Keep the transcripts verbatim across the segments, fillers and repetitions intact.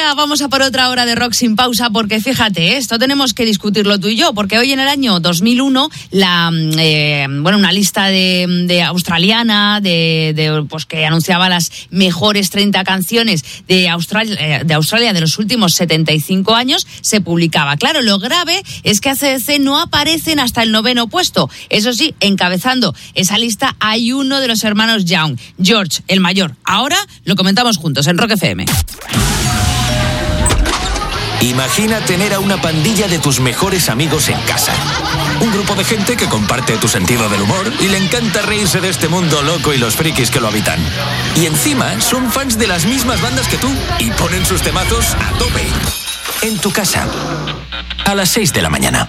ahora vamos a por otra hora de rock sin pausa, porque fíjate, esto tenemos que discutirlo tú y yo, porque hoy en el año dos mil uno, la eh, bueno, una lista de, de australiana de, de pues que anunciaba las mejores treinta canciones de Australia, de Australia de los últimos setenta y cinco años se publicaba. Claro, lo grave es que A C D C no aparecen hasta el noveno puesto. Eso sí, encabezando esa lista hay uno de los hermanos Young, George, el mayor. Ahora lo comentamos juntos en Rock F M. Imagina tener a una pandilla de tus mejores amigos en casa. Un grupo de gente que comparte tu sentido del humor y le encanta reírse de este mundo loco y los frikis que lo habitan. Y encima son fans de las mismas bandas que tú y ponen sus temazos a tope. En tu casa, a las seis de la mañana.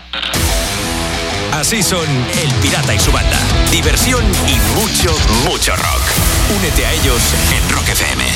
Así son El Pirata y su banda. Diversión y mucho, mucho rock. Únete a ellos en Rock F M.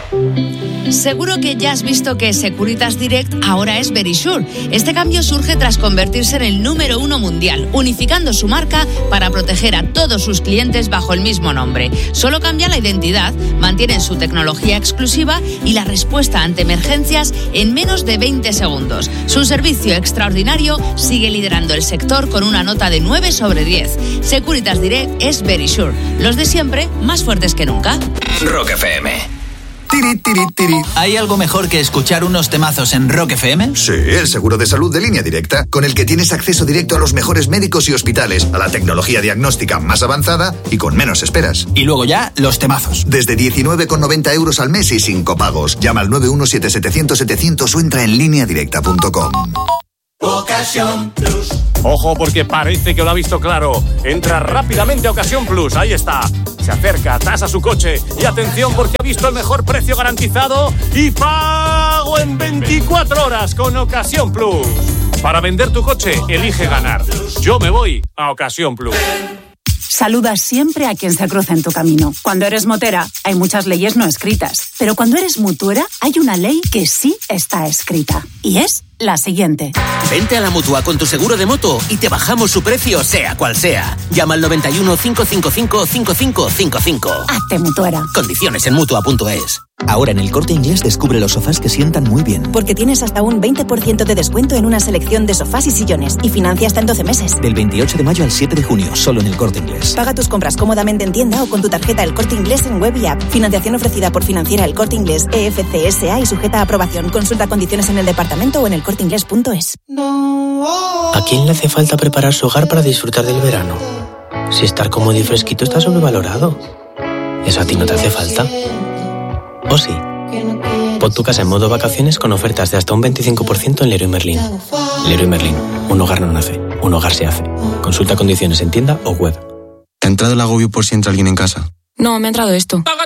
Seguro que ya has visto que Securitas Direct ahora es Verisure. Este cambio surge tras convertirse en el número uno mundial, unificando su marca para proteger a todos sus clientes bajo el mismo nombre. Solo cambia la identidad, mantienen su tecnología exclusiva y la respuesta ante emergencias en menos de veinte segundos. Su servicio extraordinario sigue liderando el sector con una nota de nueve sobre diez. Securitas Direct es Verisure. Los de siempre, más fuertes que nunca. Rock F M. Tiri, tiri, tiri. ¿Hay algo mejor que escuchar unos temazos en Rock F M? Sí, el seguro de salud de Línea Directa, con el que tienes acceso directo a los mejores médicos y hospitales, a la tecnología diagnóstica más avanzada y con menos esperas. Y luego ya, los temazos. Desde diecinueve con noventa euros al mes y sin copagos. Llama al nueve uno siete siete cero cero setecientos o entra en línea directa punto com. Ocasión Plus. Ojo, porque parece que lo ha visto claro. Entra rápidamente a Ocasión Plus, ahí está. Se acerca, tasa su coche y atención porque ha visto el mejor precio garantizado y pago en veinticuatro horas con Ocasión Plus. Para vender tu coche, elige ganar. Yo me voy a Ocasión Plus. Saluda siempre a quien se cruza en tu camino. Cuando eres motera, hay muchas leyes no escritas. Pero cuando eres mutuera, hay una ley que sí está escrita. Y es la siguiente. Vente a la Mutua con tu seguro de moto y te bajamos su precio, sea cual sea. Llama al noventa y uno, cinco cinco cinco, cinco cinco cinco cinco. Hazte mutuera. Condiciones en mutua punto es. Ahora en El Corte Inglés descubre los sofás que sientan muy bien. Porque tienes hasta un veinte por ciento de descuento en una selección de sofás y sillones y financia hasta en doce meses. Del veintiocho de mayo al siete de junio, solo en El Corte Inglés. Paga tus compras cómodamente en tienda o con tu tarjeta El Corte Inglés en web y app. Financiación ofrecida por Financiera El Corte Inglés E F C S A y sujeta a aprobación. Consulta condiciones en el departamento o en el corte inglés punto es. ¿A quién le hace falta preparar su hogar para disfrutar del verano? Si estar cómodo y fresquito está sobrevalorado. ¿Eso a ti no te hace falta? ¿O sí? Pon tu casa en modo vacaciones con ofertas de hasta un veinticinco por ciento en Leroy Merlin. Leroy Merlin. Un hogar no nace, un hogar se hace. Consulta condiciones en tienda o web. ¿Te ha entrado el agobio por si entra alguien en casa? No, me ha entrado esto.